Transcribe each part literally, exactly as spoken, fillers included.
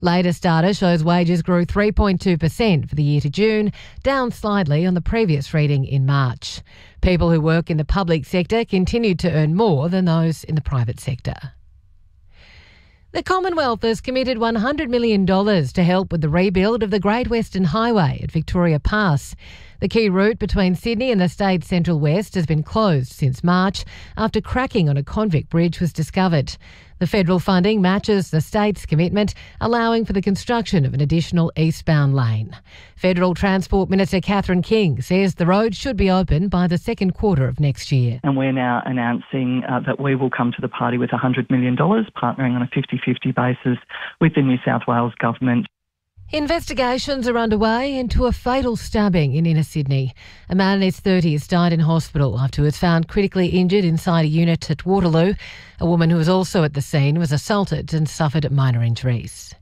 Latest data shows wages grew three point two percent for the year to June, down slightly on the previous reading in March. People who work in the public sector continued to earn more than those in the private sector. The Commonwealth has committed one hundred million dollars to help with the rebuild of the Great Western Highway at Victoria Pass. The key route between Sydney and the state's Central West has been closed since March after cracking on a convict bridge was discovered. The federal funding matches the state's commitment, allowing for the construction of an additional eastbound lane. Federal Transport Minister Catherine King says the road should be open by the second quarter of next year. And we're now announcing uh, that we will come to the party with one hundred million dollars, partnering on a fifty-fifty basis with the New South Wales Government. Investigations are underway into a fatal stabbing in inner Sydney. A man in his thirties died in hospital after he was found critically injured inside a unit at Waterloo. A woman who was also at the scene was assaulted and suffered minor injuries.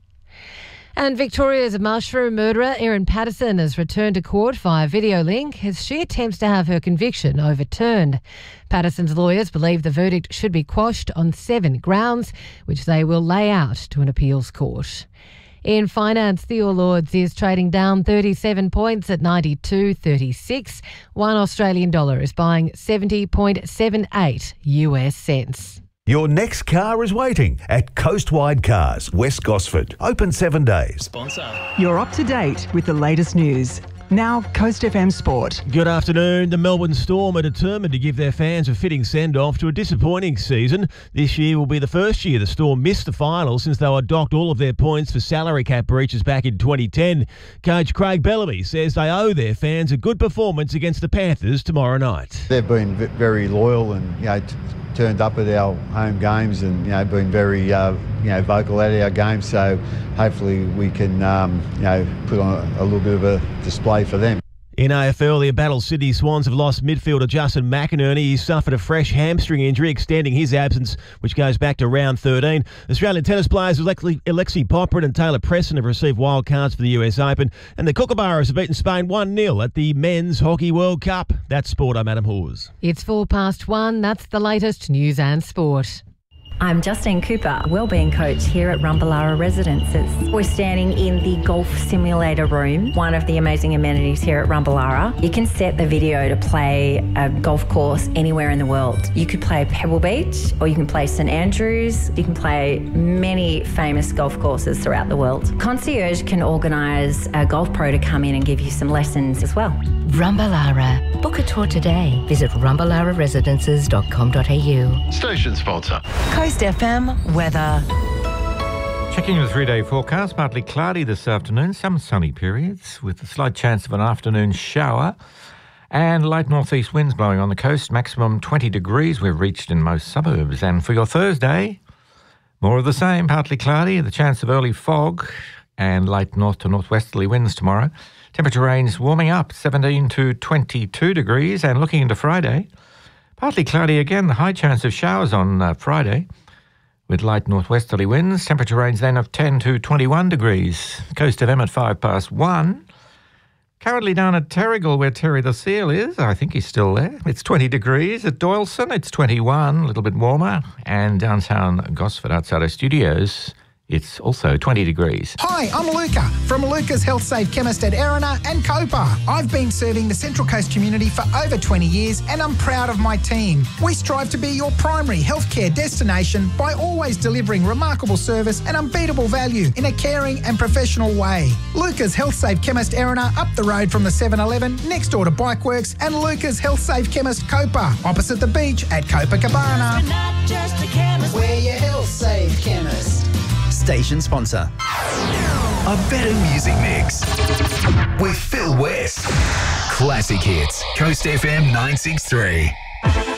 And Victoria's mushroom murderer Erin Patterson has returned to court via video link as she attempts to have her conviction overturned. Patterson's lawyers believe the verdict should be quashed on seven grounds, which they will lay out to an appeals court. In finance, the All Ords is trading down thirty-seven points at ninety-two thirty-six. One Australian dollar is buying seventy point seven eight U S cents. Your next car is waiting at Coastwide Cars, West Gosford. Open seven days. Sponsor. You're up to date with the latest news. Now, Coast F M Sport. Good afternoon. The Melbourne Storm are determined to give their fans a fitting send-off to a disappointing season. This year will be the first year the Storm missed the final since they were docked all of their points for salary cap breaches back in twenty ten. Coach Craig Bellamy says they owe their fans a good performance against the Panthers tomorrow night. They've been very loyal and, you know, t- turned up at our home games and, you know, been very, uh, you know, vocal at our games. So hopefully we can, um, you know, put on a, a little bit of a display for them. In A F L, the embattled Sydney Swans have lost midfielder Justin McInerney. He suffered a fresh hamstring injury, extending his absence, which goes back to round thirteen. Australian tennis players Alexi, Alexi Popperin and Taylor Preston have received wild cards for the U S Open. And the Kookaburras have beaten Spain one nil at the Men's Hockey World Cup. That's sport. I'm Adam Hawes. It's four past one. That's the latest news and sport. I'm Justine Cooper, wellbeing coach here at Rumballara Residences. We're standing in the golf simulator room, one of the amazing amenities here at Rumballara. You can set the video to play a golf course anywhere in the world. You could play Pebble Beach, or you can play St Andrews. You can play many famous golf courses throughout the world. Concierge can organise a golf pro to come in and give you some lessons as well. Rumballara. Book a tour today. Visit rumballara residences dot com dot a u. Station sponsor. Coast F M weather. Checking the three-day forecast, partly cloudy this afternoon, some sunny periods with a slight chance of an afternoon shower and light northeast winds blowing on the coast, maximum twenty degrees we've reached in most suburbs. And for your Thursday, more of the same, partly cloudy, the chance of early fog and light north to northwesterly winds tomorrow. Temperature range warming up, seventeen to twenty-two degrees. And looking into Friday, partly cloudy again, the high chance of showers on uh, Friday with light northwesterly winds. Temperature range then of ten to twenty-one degrees. Coast F M at five past one. Currently down at Terrigal where Terry the Seal is. I think he's still there. It's twenty degrees. At Doylson, it's twenty-one, a little bit warmer. And downtown Gosford outside our studios, it's also twenty degrees. Hi, I'm Luca from Luca's Health Safe Chemist at Erina and Copa. I've been serving the Central Coast community for over twenty years and I'm proud of my team. We strive to be your primary healthcare destination by always delivering remarkable service and unbeatable value in a caring and professional way. Luca's Health Safe Chemist Erina up the road from the seven eleven next door to Bikeworks, and Luca's Health Safe Chemist Copa opposite the beach at Copacabana. We're not just a chemist, we're your Health Safe Chemist. Station sponsor. A better music mix with Phil West. Classic hits. Coast F M nine six three.